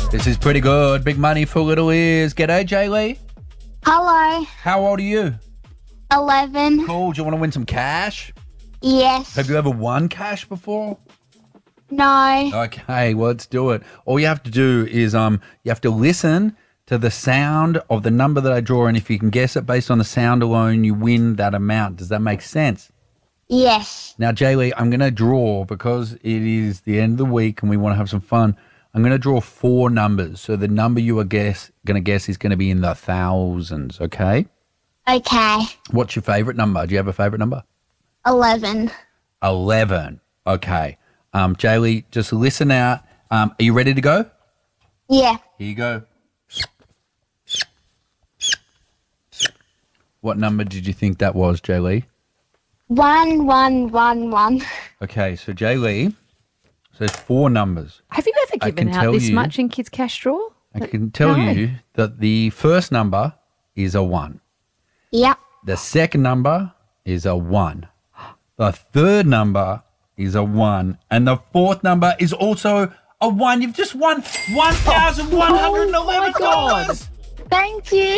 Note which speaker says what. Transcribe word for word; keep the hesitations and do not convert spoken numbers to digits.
Speaker 1: This is pretty good. Big money for little ears. G'day, Jaylee.
Speaker 2: Hello.
Speaker 1: How old are you?
Speaker 2: Eleven.
Speaker 1: Cool. Do you want to win some cash?
Speaker 2: Yes.
Speaker 1: Have you ever won cash before?
Speaker 2: No.
Speaker 1: Okay, well, let's do it. All you have to do is um, you have to listen to the sound of the number that I draw, and if you can guess it based on the sound alone, you win that amount. Does that make sense?
Speaker 2: Yes.
Speaker 1: Now, Jaylee, I'm going to draw, because it is the end of the week and we want to have some fun, I'm going to draw four numbers. So the number you are guess going to guess is going to be in the thousands, okay?
Speaker 2: Okay.
Speaker 1: What's your favourite number? Do you have a favourite number?
Speaker 2: Eleven.
Speaker 1: eleven. Okay. Um, Jaylee, just listen out. Um, are you ready to go?
Speaker 2: Yeah.
Speaker 1: Here you go. What number did you think that was, Jaylee?
Speaker 2: One, one, one, one.
Speaker 1: Okay, so Jaylee, so there's four numbers.
Speaker 3: Have you ever
Speaker 1: I
Speaker 3: given
Speaker 1: can
Speaker 3: out
Speaker 1: tell
Speaker 3: this
Speaker 1: you-
Speaker 3: much in Kids Cash Draw?
Speaker 1: I can tell
Speaker 3: No.
Speaker 1: you that the first number is a one.
Speaker 2: Yep.
Speaker 1: The second number is a one. The third number is a one. And the fourth number is also a one. You've just won one thousand one hundred eleven dollars.
Speaker 2: Thank you.